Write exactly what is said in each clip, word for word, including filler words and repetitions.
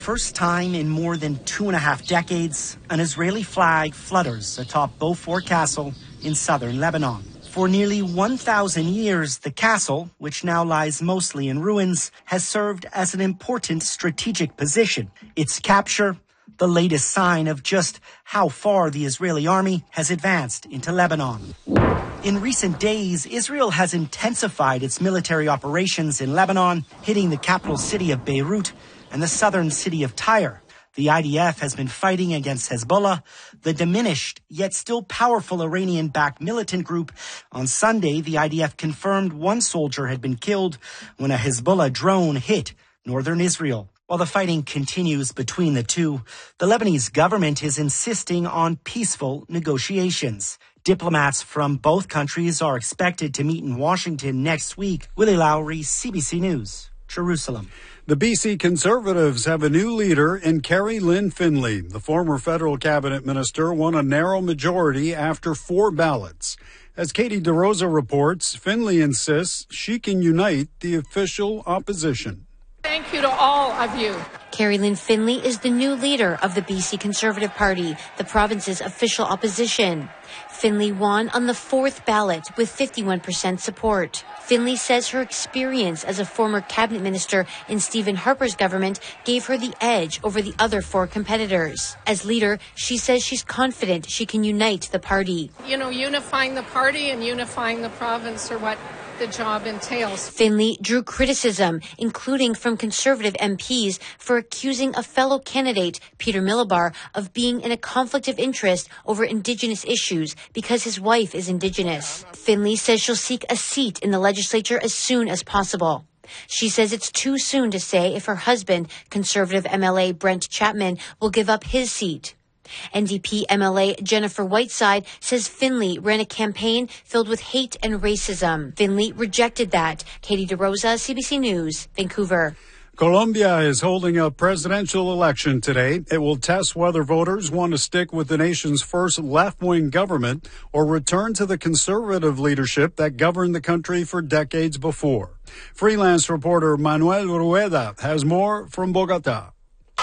First time in more than two and a half decades, an Israeli flag flutters atop Beaufort Castle in southern Lebanon. For nearly one thousand years, the castle, which now lies mostly in ruins, has served as an important strategic position. Its capture, the latest sign of just how far the Israeli army has advanced into Lebanon. In recent days, Israel has intensified its military operations in Lebanon, hitting the capital city of Beirut and the southern city of Tyre. The I D F has been fighting against Hezbollah, the diminished yet still powerful Iranian-backed militant group. On Sunday, the I D F confirmed one soldier had been killed when a Hezbollah drone hit northern Israel. While the fighting continues between the two, the Lebanese government is insisting on peaceful negotiations. Diplomats from both countries are expected to meet in Washington next week. Willie Lowry, C B C News, Jerusalem. The B C Conservatives have a new leader in Carrie Lynn Finley. The former federal cabinet minister won a narrow majority after four ballots. As Katie DeRosa reports, Finley insists she can unite the official opposition. Thank you to all of you. Carrie Lynn Finley is the new leader of the B C Conservative Party, the province's official opposition. Finley won on the fourth ballot with fifty-one percent support. Finley says her experience as a former cabinet minister in Stephen Harper's government gave her the edge over the other four competitors. As leader, she says she's confident she can unite the party. You know, unifying the party and unifying the province are what the job entails. Finley drew criticism, including from Conservative M Ps, for accusing a fellow candidate, Peter Millibar, of being in a conflict of interest over Indigenous issues because his wife is Indigenous. Finley says she'll seek a seat in the legislature as soon as possible. She says it's too soon to say if her husband, Conservative M L A Brent Chapman, will give up his seat. N D P M L A Jennifer Whiteside says Finley ran a campaign filled with hate and racism. Finley rejected that. Katie DeRosa, C B C News, Vancouver. Colombia is holding a presidential election today. It will test whether voters want to stick with the nation's first left-wing government or return to the conservative leadership that governed the country for decades before. Freelance reporter Manuel Rueda has more from Bogotá.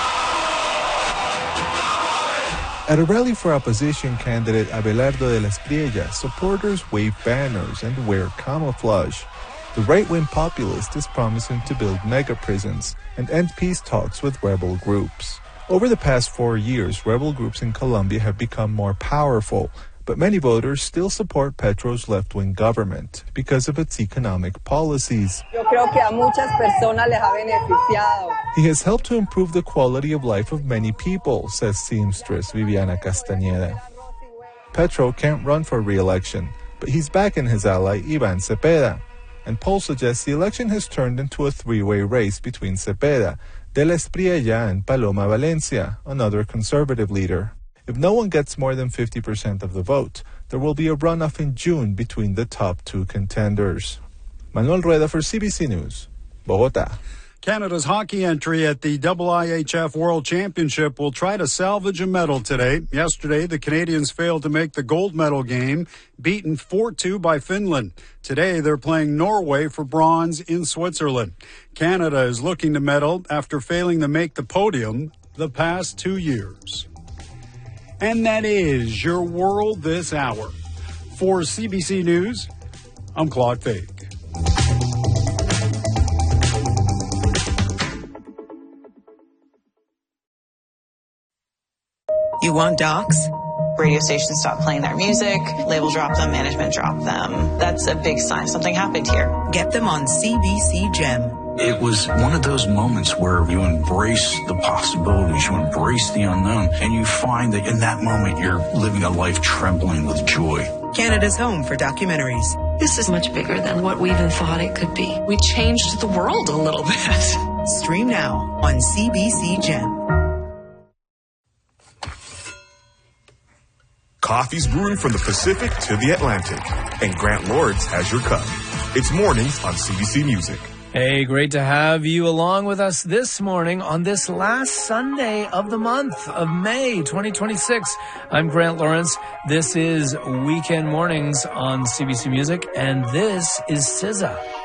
At a rally for opposition candidate Abelardo de las Priellas, supporters wave banners and wear camouflage. The right-wing populist is promising to build mega prisons and end peace talks with rebel groups. Over the past four years, rebel groups in Colombia have become more powerful, but many voters still support Petro's left-wing government because of its economic policies. Yo creo que a muchas personas les ha beneficiado. He has helped to improve the quality of life of many people, says seamstress Viviana Castañeda. Petro can't run for re-election, but he's backing his ally Iván Cepeda. And polls suggest the election has turned into a three-way race between Cepeda, de las Priellas, and Paloma Valencia, another conservative leader. If no one gets more than fifty percent of the vote, there will be a runoff in June between the top two contenders. Manuel Rueda for C B C News, Bogotá. Canada's hockey entry at the I I H F World Championship will try to salvage a medal today. Yesterday, the Canadians failed to make the gold medal game, beaten four two by Finland. Today, they're playing Norway for bronze in Switzerland. Canada is looking to medal after failing to make the podium the past two years. And that is your world this hour. For C B C News, I'm Claude Fake. You want docs? Radio stations stop playing their music, label drop them, management drop them. That's a big sign something happened here. Get them on C B C Gem. It was one of those moments where you embrace the possibilities, you embrace the unknown, and you find that in that moment you're living a life trembling with joy. Canada's home for documentaries. This is much bigger than what we even thought it could be. We changed the world a little bit. Stream now on C B C Gem. Coffee's brewing from the Pacific to the Atlantic, and Grant Lawrence has your cup. It's mornings on C B C Music. Hey, great to have you along with us this morning on this last Sunday of the month of May twenty twenty-six. I'm Grant Lawrence. This is Weekend Mornings on C B C Music, and this is S Z A.